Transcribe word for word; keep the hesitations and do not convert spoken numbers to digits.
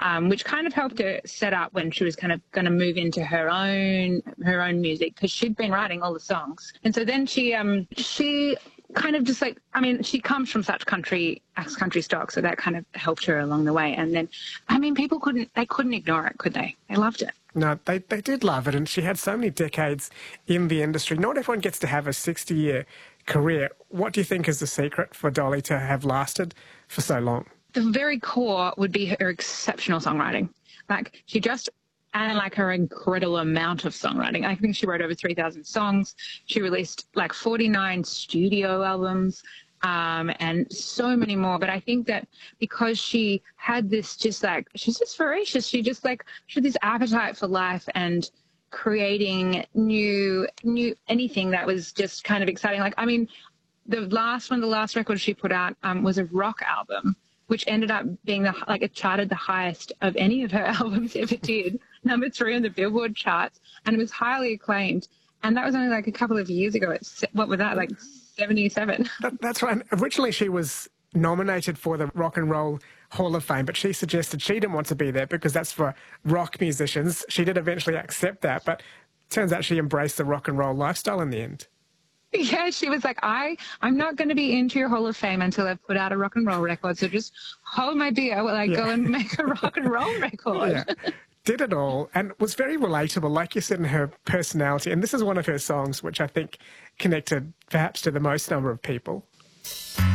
um, which kind of helped her set up when she was kind of going to move into her own her own music, because she'd been writing all the songs. And so then she um she kind of just like, I mean, she comes from such country country stock, so that kind of helped her along the way. And then, I mean, people couldn't they couldn't ignore it, could they? They loved it. No, they, they did love it, and she had so many decades in the industry. Not everyone gets to have a sixty-year career. What do you think is the secret for Dolly to have lasted for so long? The very core would be her exceptional songwriting. Like, she just, and like her incredible amount of songwriting. I think she wrote over three thousand songs. She released like forty-nine studio albums. Um, and so many more. But I think that because she had this just like, she's just voracious. She just like, she had this appetite for life and creating new, new, anything that was just kind of exciting. Like, I mean, the last one, the last record she put out um, was a rock album, which ended up being the, like, it charted the highest of any of her albums ever did. Number three on the Billboard charts. And it was highly acclaimed. And that was only like a couple of years ago. It's, what was that, like seventy-seven? That, that's right. Originally she was nominated for the Rock and Roll Hall of Fame, but she suggested she didn't want to be there because that's for rock musicians. She did eventually accept that, but it turns out she embraced the rock and roll lifestyle in the end. Yeah, she was like, I, I'm not going to be into your Hall of Fame until I've put out a rock and roll record, so just hold my beer while I yeah. go and make a rock and roll record. Yeah. Did it all and was very relatable, like you said, in her personality. And this is one of her songs which I think connected perhaps to the most number of people.